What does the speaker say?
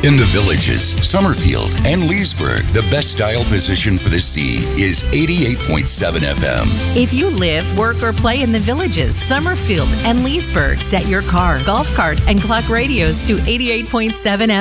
In the Villages, Summerfield, and Leesburg, the best dial position for the sea is 88.7 FM. If you live, work, or play in the Villages, Summerfield, and Leesburg, set your car, golf cart, and clock radios to 88.7 FM.